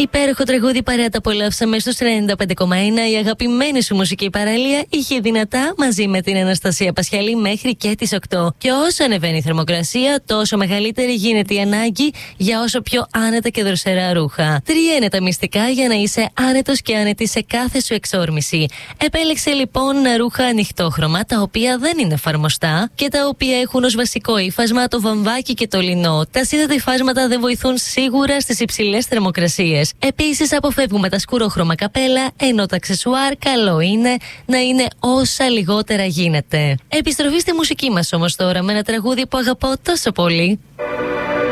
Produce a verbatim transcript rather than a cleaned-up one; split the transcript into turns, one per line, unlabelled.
Υπέροχο τραγούδι παρέα τα απολαύσαμε στους ενενήντα πέντε κόμμα ένα. Η αγαπημένη σου μουσική παραλία είχε δυνατά μαζί με την Αναστασία Πασχαλή μέχρι και τις οκτώ. Και όσο ανεβαίνει η θερμοκρασία, τόσο μεγαλύτερη γίνεται η ανάγκη για όσο πιο άνετα και δροσερά ρούχα. Τρία είναι τα μυστικά για να είσαι άνετος και άνετη σε κάθε σου εξόρμηση. Επέλεξε λοιπόν ρούχα ανοιχτόχρωμα, τα οποία δεν είναι εφαρμοστά και τα οποία έχουν ως βασικό ύφασμα το βαμβάκι και το λινό. Τα σύνθετα υφάσματα δεν βοηθούν σίγουρα στις υψηλές θερμοκρασίες. Επίσης, αποφεύγουμε τα σκουρόχρωμα καπέλα, ενώ τα αξεσουάρ καλό είναι να είναι όσα λιγότερα γίνεται. Επιστροφή στη μουσική μας όμως τώρα με ένα τραγούδι που αγαπώ τόσο πολύ.